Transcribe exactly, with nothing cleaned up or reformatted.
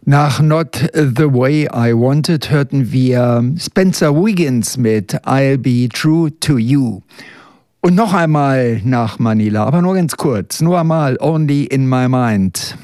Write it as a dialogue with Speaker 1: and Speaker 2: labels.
Speaker 1: Nach Not the Way I Wanted hörten wir Spencer Wiggins mit I'll Be True to You. Und noch einmal nach Manila, aber nur ganz kurz, nur einmal Only in My Mind.